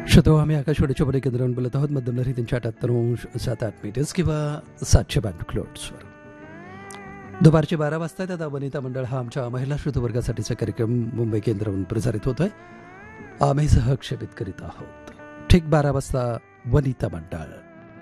श्रोतो, आम्ही आकाशवाणीच्या बडे केंद्रावरून बोलत आहोत. मध्यम लहरी 378.7 मीटर्स किंवा 752 किलोहर्ट्झवर. दुपारचे 12 वाजता आता वनिता मंडळ हा आमच्या महिला श्रोतवर्गासाठीचा कार्यक्रम मुंबई केंद्रावरून प्रसारित होतोय. आम्ही सहक्षेपित करीत आहोत. ठीक 12 वाजता वनिता मंडळ.